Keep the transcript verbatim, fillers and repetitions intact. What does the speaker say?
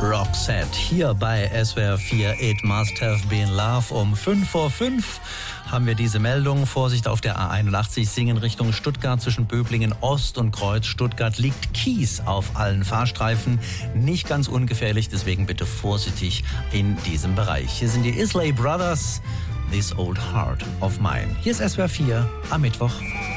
Roxette hier bei S W R vier It Must Have Been Love. Um fünf vor fünf haben wir diese Meldung. Vorsicht auf der A einundachtzig Singen Richtung Stuttgart zwischen Böblingen Ost und Kreuz Stuttgart liegt Kies auf allen Fahrstreifen. Nicht ganz ungefährlich, deswegen bitte vorsichtig in diesem Bereich. Hier sind die Isley Brothers, This Old Heart of Mine. Hier ist S W R vier am Mittwoch.